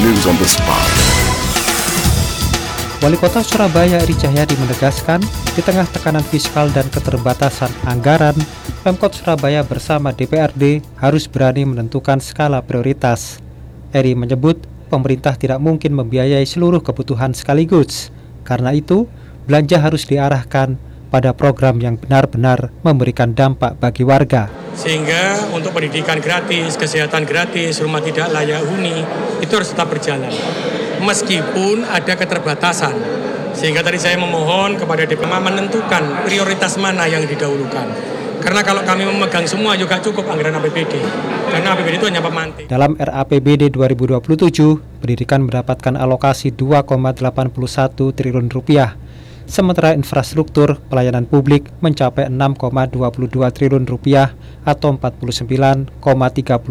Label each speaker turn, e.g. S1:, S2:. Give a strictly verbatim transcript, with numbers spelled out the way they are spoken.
S1: News on the Spot.
S2: Wali Kota Surabaya Eri Cahyadi menegaskan, di tengah tekanan fiskal dan keterbatasan anggaran, Pemkot Surabaya bersama D P R D harus berani menentukan skala prioritas. Eri menyebut, pemerintah tidak mungkin membiayai seluruh kebutuhan sekaligus. Karena itu, belanja harus diarahkan pada program yang benar-benar memberikan dampak bagi warga.
S3: Sehingga untuk pendidikan gratis, kesehatan gratis, rumah tidak layak huni, itu harus tetap berjalan. Meskipun ada keterbatasan. Sehingga tadi saya memohon kepada D P R D menentukan prioritas mana yang didahulukan. Karena kalau kami memegang semua juga cukup anggaran A P B D. Karena A P B D itu hanya pemantik.
S2: Dalam R A P B D dua ribu dua puluh tujuh, pendidikan mendapatkan alokasi dua koma delapan satu triliun rupiah. Sementara infrastruktur pelayanan publik mencapai enam koma dua dua triliun rupiah atau empat puluh sembilan koma tiga